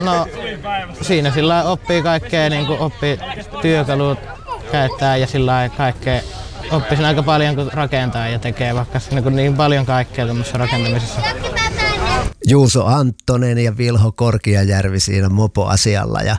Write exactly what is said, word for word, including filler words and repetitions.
No siinä sillä oppii kaikkea, niin kuin oppii työkalut käyttää ja sillä kaikkea. Oppisin aika paljon kun rakentaa ja tekee vaikka niin, niin paljon kaikkea tuommoisessa rakentamisessa. Juuso Anttonen ja Vilho Korkiajärvi siinä mopoasialla ja